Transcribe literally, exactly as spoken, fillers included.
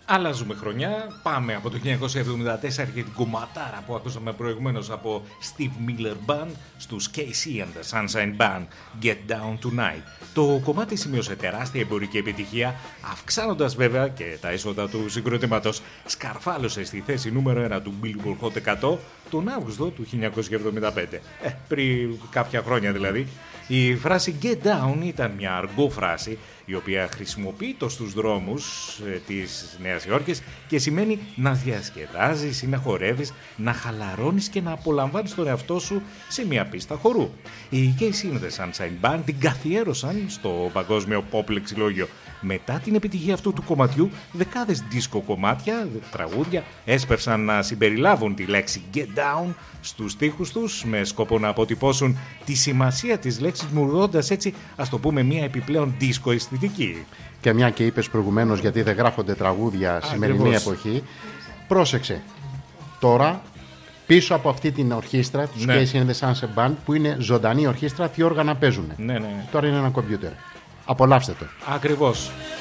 Αλλάζουμε χρονιά, πάμε από το χίλια εννιακόσια εβδομήντα τέσσερα και την κομματάρα που ακούσαμε προηγουμένως από Steve Miller Band στους K C and the Sunshine Band, Get Down Tonight. Το κομμάτι σημείωσε τεράστια εμπορική επιτυχία, αυξάνοντας βέβαια και τα έσοδα του συγκροτήματος. Σκαρφάλωσε στη θέση νούμερο ένα του Billboard Hot εκατό τον Αύγουστο του χίλια εννιακόσια εβδομήντα πέντε, ε, πριν κάποια χρόνια δηλαδή. Η φράση Get Down ήταν μια αργό φράση η οποία χρησιμοποιείται στους δρόμους ε, της Νέας Υόρκης και σημαίνει να διασκεδάζεις ή να χορεύεις, να χαλαρώνεις και να απολαμβάνεις τον εαυτό σου σε μια πίστα χορού. Οι K C and the Sunshine Band την καθιέρωσαν στο παγκόσμιο pop λεξιλόγιο. Μετά την επιτυχία αυτού του κομματιού, δεκάδες δίσκο κομμάτια, τραγούδια, έσπευσαν να συμπεριλάβουν τη λέξη Get Down στους στίχους τους με σκοπό να αποτυπώσουν τη σημασία της λέξης, δημιουργώντας έτσι, ας το πούμε, μια επιπλέον δίσκο αισθητική. Και μια και είπες προηγουμένως γιατί δεν γράφονται τραγούδια σημερινή εποχή, πρόσεξε. Τώρα, πίσω από αυτή την ορχήστρα, τους ναι. K C and the Sunshine Band, που είναι ζωντανή ορχήστρα, τι όργανα παίζουν. Ναι, ναι. Τώρα είναι ένα κομπιούτερ. Απολαύστε το. Ακριβώς.